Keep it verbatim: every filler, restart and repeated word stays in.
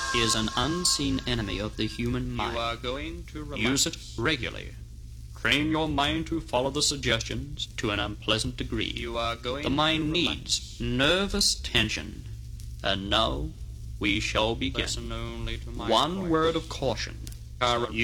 is an unseen enemy of the human mind. You are going to relax. Use it regularly. Train your mind to follow the suggestions to an unpleasant degree. You are going the mind to relax. needs nervous tension. And now we shall begin. Listen only to my One voice. word of caution. Our